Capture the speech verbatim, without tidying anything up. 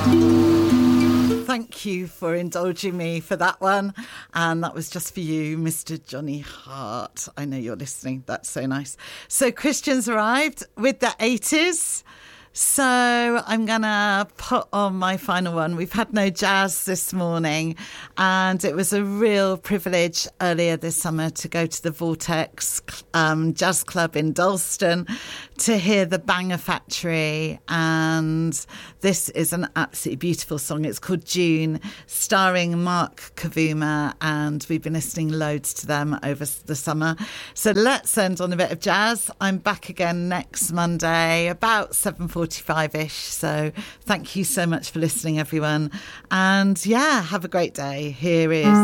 Thank you for indulging me for that one. And that was just for you, Mister Johnny Hart. I know you're listening. That's so nice. So Christian's arrived with the eighties. So I'm going to put on my final one. We've had no jazz this morning, and it was a real privilege earlier this summer to go to the Vortex um, Jazz Club in Dalston to hear the Banger Factory. And this is an absolutely beautiful song. It's called June, starring Mark Kavuma, and we've been listening loads to them over the summer. So let's end on a bit of jazz. I'm back again next Monday, about seven forty-five-ish. So thank you so much for listening, everyone. And yeah, have a great day. Here is